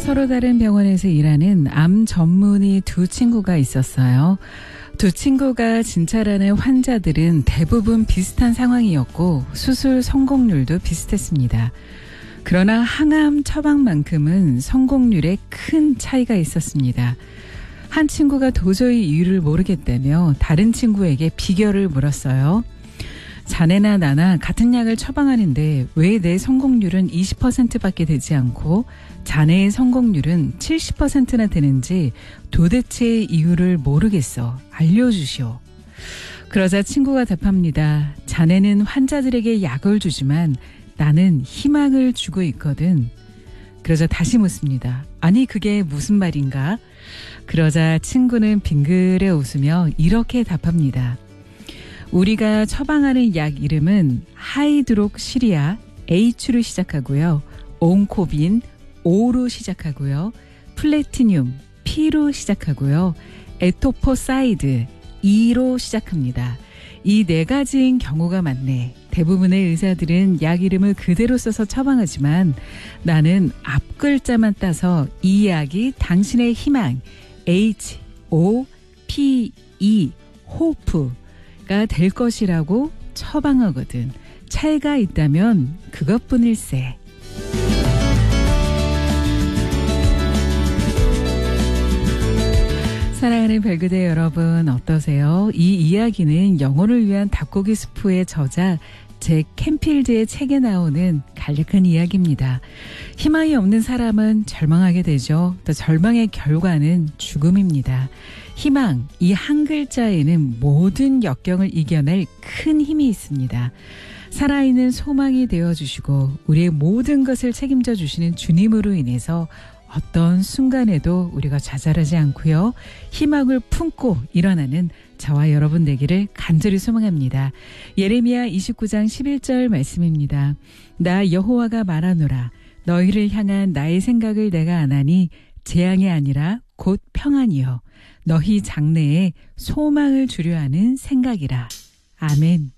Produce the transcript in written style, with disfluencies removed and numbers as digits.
서로 다른 병원에서 일하는 암 전문의 두 친구가 있었어요. 두 친구가 진찰하는 환자들은 대부분 비슷한 상황이었고 수술 성공률도 비슷했습니다. 그러나 항암 처방만큼은 성공률에 큰 차이가 있었습니다. 한 친구가 도저히 이유를 모르겠다며 다른 친구에게 비결을 물었어요. 자네나 나나 같은 약을 처방하는데 왜 내 성공률은 20%밖에 되지 않고 자네의 성공률은 70%나 되는지 도대체 이유를 모르겠어. 알려주시오. 그러자 친구가 답합니다. 자네는 환자들에게 약을 주지만 나는 희망을 주고 있거든. 그러자 다시 묻습니다. 아니 그게 무슨 말인가? 그러자 친구는 빙그레 웃으며 이렇게 답합니다. 우리가 처방하는 약 이름은 하이드록시리아 H로 시작하고요. 온코빈 O로 시작하고요. 플래티늄 P로 시작하고요. 에토포사이드 E로 시작합니다. 이 네 가지인 경우가 많네. 대부분의 의사들은 약 이름을 그대로 써서 처방하지만 나는 앞 글자만 따서 이 약이 당신의 희망 H-O-P-E 호프가 될 것이라고 처방하거든. 차이가 있다면 그것뿐일세. 사랑하는 별그대 여러분 어떠세요? 이 이야기는 영혼을 위한 닭고기 스프의 저자 잭 캔필드의 책에 나오는 간략한 이야기입니다. 희망이 없는 사람은 절망하게 되죠. 또 절망의 결과는 죽음입니다. 희망, 이 한 글자에는 모든 역경을 이겨낼 큰 힘이 있습니다. 살아있는 소망이 되어주시고 우리의 모든 것을 책임져 주시는 주님으로 인해서 어떤 순간에도 우리가 좌절하지 않고요. 희망을 품고 일어나는 저와 여러분 되기를 간절히 소망합니다. 예레미야 29장 11절 말씀입니다. 나 여호와가 말하노라. 너희를 향한 나의 생각을 내가 아나니 재앙이 아니라 곧 평안이요. 너희 장래에 소망을 주려 하는 생각이라. 아멘.